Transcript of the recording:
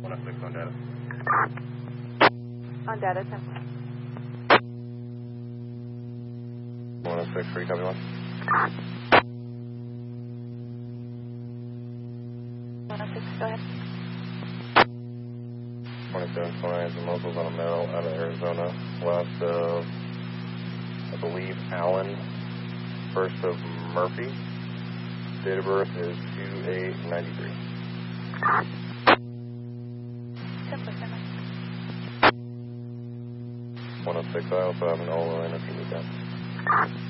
106 on data. On data, 10. 106, free, copy 1. 106, go ahead. 2729 some locals on a metal out of Arizona, west of, I believe, Allen, first of Murphy. Date of birth is 2893. 10%. 106, I also have an Ola in if you need that.